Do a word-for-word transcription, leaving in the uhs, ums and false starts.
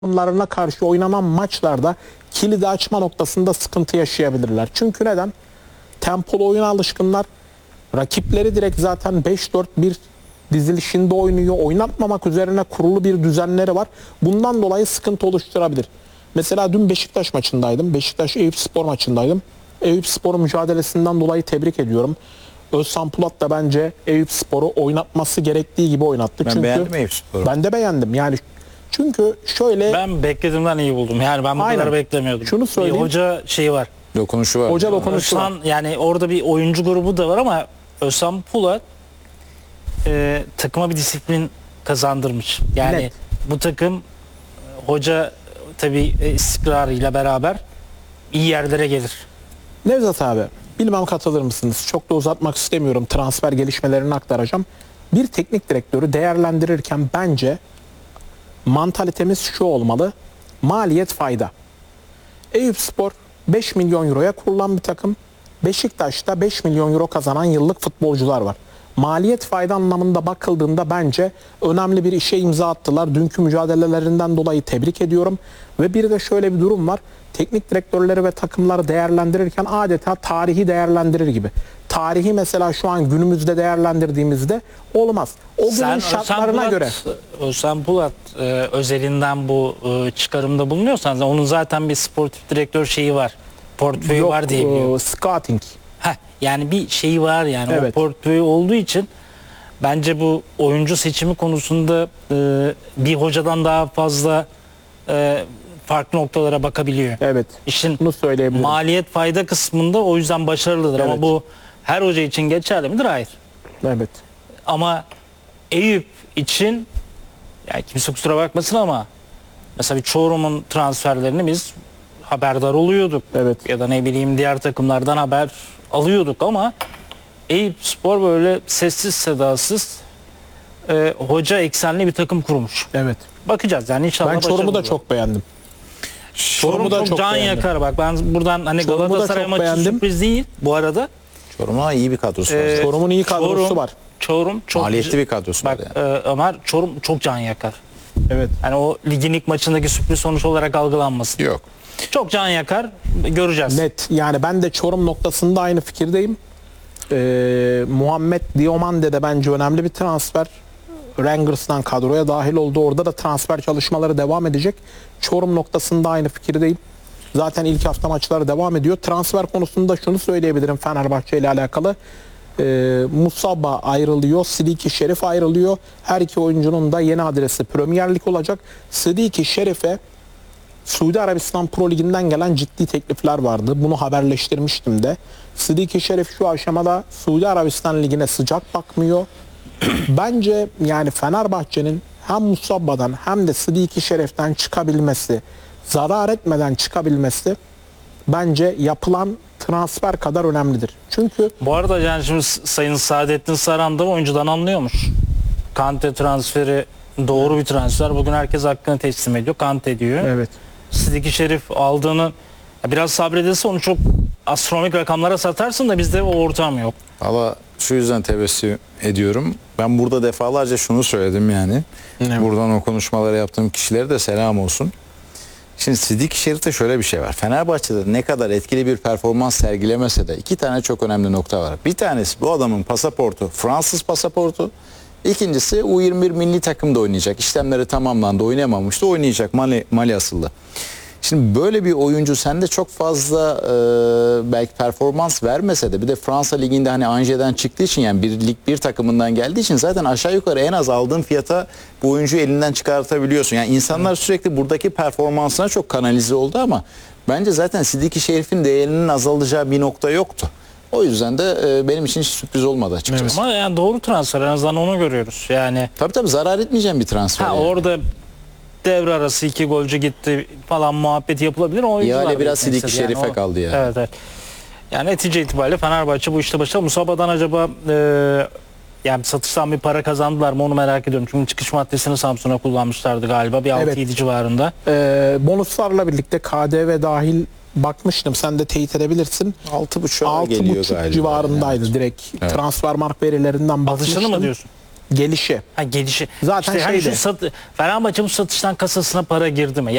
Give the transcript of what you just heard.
takımlarına karşı oynanan maçlarda kilidi açma noktasında sıkıntı yaşayabilirler. Çünkü neden? Tempolu oyuna alışkınlar. Rakipleri direkt zaten beş dört bir dizilişinde oynuyor. Oynatmamak üzerine kurulu bir düzenleri var. Bundan dolayı sıkıntı oluşturabilir. Mesela dün Beşiktaş maçındaydım. Beşiktaş-Eyüpspor maçındaydım. Eyüpspor mücadelesinden dolayı tebrik ediyorum. Özcan Pulat da bence Eyüpspor'u oynatması gerektiği gibi oynattı. Ben Çünkü beğendim Eyüpspor'u. Ben de beğendim. Yani çünkü şöyle Ben beklediğimden iyi buldum. Yani ben bu Aynen. kadar beklemiyordum. Şunu söyleyeyim. Bir hoca şeyi var. Dokunuşu var. hoca dokunuşu var. Özhan, yani orada bir oyuncu grubu da var ama Özhan Pulat e, takıma bir disiplin kazandırmış. Yani Net. bu takım e, hoca tabii e, istikrarıyla beraber iyi yerlere gelir. Nevzat abi, bilmem katılır mısınız? Çok da uzatmak istemiyorum. Transfer gelişmelerini aktaracağım. Bir teknik direktörü değerlendirirken bence mantalitemiz şu olmalı. Maliyet fayda. Eyüpspor beş milyon euroya kurulan bir takım. Beşiktaş'ta beş milyon euro kazanan yıllık futbolcular var. Maliyet fayda anlamında bakıldığında bence önemli bir işe imza attılar. Dünkü mücadelelerinden dolayı tebrik ediyorum. Ve bir de şöyle bir durum var. Teknik direktörleri ve takımları değerlendirirken adeta tarihi değerlendirir gibi. Tarihi mesela şu an günümüzde değerlendirdiğimizde olmaz. O günün Sen şartlarına Özhan göre. Pulat, Özhan Pulat e, özelinden bu e, çıkarımda bulunuyorsan onun zaten bir sportif direktör şeyi var. Portföyü Yok, var diye biliyorum. e, scouting. Heh, yani bir şeyi var yani Evet. o portföyü olduğu için bence bu oyuncu seçimi konusunda e, bir hocadan daha fazla e, farklı noktalara bakabiliyor. Evet. İşin Bunu söyleyebilirim. maliyet fayda kısmında o yüzden başarılıdır Evet. ama bu her hoca için geçerli midir? Hayır. Evet. Ama Eyüp için yani kimse kusura bakmasın ama mesela bir Çorum'un transferlerini biz haberdar oluyorduk. Evet. Ya da ne bileyim diğer takımlardan haber alıyorduk ama Eyüpspor böyle sessiz sedasız e, hoca eksenli bir takım kurmuş. Evet. Bakacağız yani inşallah Ben Çorum'u başarılı da olur. çok beğendim. Çorum Çorum'u da çok, çok can beğendim. yakar bak ben buradan hani Çorum'u da Galatasaray çok maçı beğendim. sürpriz değil bu arada. Çorum'a iyi bir kadrosu var. Ee, zaten. Çorum'un iyi kadrosu Çorum- var. Çorum çok Maliyetli bir kadrosu var bak yani. e, Ömer Çorum çok can yakar. Evet. Yani o ligin ilk maçındaki sürpriz sonuç olarak algılanmasın. Yok. Çok can yakar. Göreceğiz. Net. Yani ben de Çorum noktasında aynı fikirdeyim. Ee, Muhammed Diomande de bence önemli bir transfer. Rangers'dan kadroya dahil oldu. Orada da transfer çalışmaları devam edecek. Çorum noktasında aynı fikirdeyim. Zaten ilk hafta maçları devam ediyor. Transfer konusunda şunu söyleyebilirim Fenerbahçe ile alakalı. Ee, Musaba ayrılıyor. Sidiki Şerif ayrılıyor. Her iki oyuncunun da yeni adresi Premier Lig olacak. Sidiki Şerif'e Suudi Arabistan Pro Ligi'nden gelen ciddi teklifler vardı. Bunu haberleştirmiştim de. Sidiki Şerif şu aşamada Suudi Arabistan Ligi'ne sıcak bakmıyor. Bence yani Fenerbahçe'nin hem Musaba'dan hem de Sidiki Şerif'ten çıkabilmesi, zarar etmeden çıkabilmesi bence yapılan transfer kadar önemlidir. Çünkü Bu arada yani şimdi Sayın Saadettin Saran da oyuncudan anlıyormuş. Kante transferi doğru bir transfer. Bugün herkes hakkını teslim ediyor. Kante diyor. evet. Sidiki Şerif aldığını biraz sabredilse onu çok astronomik rakamlara satarsın da bizde o ortam yok. Valla şu yüzden tebessüm ediyorum. Ben burada defalarca şunu söyledim yani. Evet. Buradan o konuşmaları yaptığım kişilere de selam olsun. Şimdi Sidiki Şerif'te şöyle bir şey var. Fenerbahçe'de ne kadar etkili bir performans sergilemese de iki tane çok önemli nokta var. Bir tanesi bu adamın pasaportu Fransız pasaportu. İkincisi U yirmi bir milli takımda oynayacak. İşlemleri tamamlandı, oynayamamıştı. Oynayacak, Mali, Mali asıllı. Şimdi böyle bir oyuncu sende çok fazla e, belki performans vermese de bir de Fransa Ligi'nde hani Angers çıktığı için yani bir lig bir takımından geldiği için zaten aşağı yukarı en az aldığın fiyata bu oyuncuyu elinden çıkartabiliyorsun. Yani insanlar sürekli buradaki performansına çok kanalize oldu ama bence zaten Sidiki Şerif'in değerinin azalacağı bir nokta yoktu. O yüzden de e, benim için hiç sürpriz olmadı açıkçası. Ama yani doğru transfer en azından onu görüyoruz. Yani Tabii tabii zarar etmeyeceğim bir transfer. ha, yani. orada devre arası iki golcü gitti falan muhabbeti yapılabilir. O oyuncular İhale biraz beklenirse Sidiki yani Şerif'e o- kaldı yani. Evet evet. Yani netice itibariyle Fenerbahçe bu işte başarılı. Musaba'dan acaba e, yani satıştan bir para kazandılar mı onu merak ediyorum. Çünkü çıkış maddesini Samsun'a kullanmışlardı galiba. Bir altı yedi Evet. civarında. Ee, bonuslarla birlikte K D V dahil bakmıştım. Sen de teyit edebilirsin. altı buçuğa altı geliyor buçuk galiba. civarındaydı yani. direkt. Evet. Transfermarkt verilerinden bakmıştım. Alışını mı diyorsun? Gelişi. Ha, gelişi. Zaten işte hani şeydi. şu sat, Fenerbahçe bu satıştan kasasına para girdi mi?